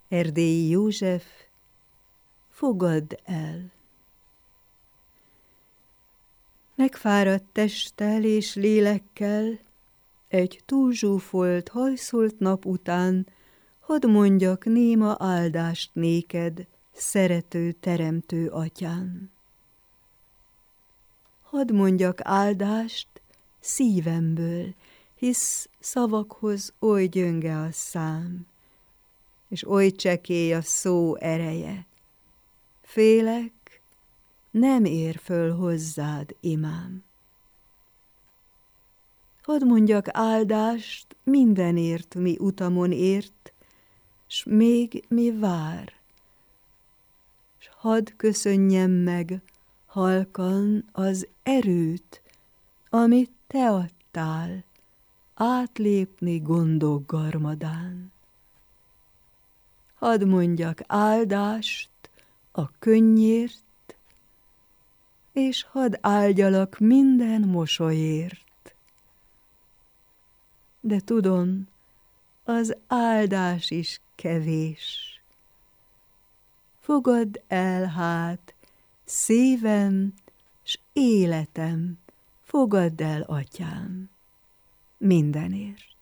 Erdélyi József, fogadd el. Megfáradt testtel és lélekkel, egy túlzsúfolt, hajszolt nap után, hadd mondjak néma áldást néked, szerető, teremtő atyám. Hadd mondjak áldást szívemből, hisz szavakhoz oly gyönge a szám, és oly csekély a szó ereje. Félek, nem ér föl hozzád, imám. Hadd mondjak áldást mindenért, mi utamon ért, s még mi vár. S hadd köszönjem meg halkan az erőt, amit te adtál, átlépni gondok garmadán. Hadd mondjak áldást a könnyért, és hadd áldjalak minden mosolyért. De tudom, az áldás is kevés. Fogadd el hát szívem s életem, fogadd el, atyám, mindenért.